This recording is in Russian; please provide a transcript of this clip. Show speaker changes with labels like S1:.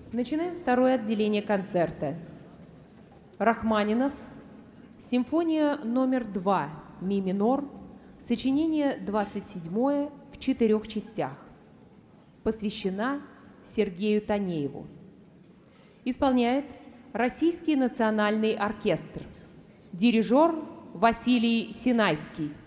S1: Начинаем второе отделение концерта. Рахманинов, симфония номер 2, ми минор, сочинение 27 в 4 частях. Посвящена Сергею Танееву. Исполняет Российский национальный оркестр. Дирижер Василий Синайский.